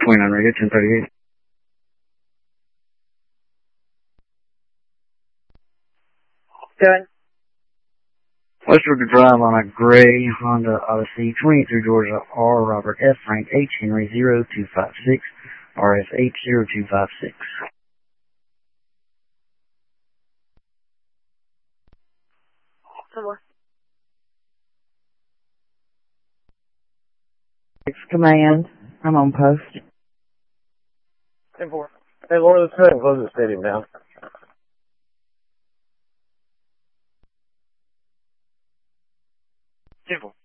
29 radio, 1038. Good. West Georgia Drive on a gray Honda Odyssey, 23 Georgia, R. Robert F. Frank H. Henry 0256, RFH 0256. Some more. Command. I'm on post. 10-4. Hey, Laura, let's go ahead and close the stadium down. 10-4.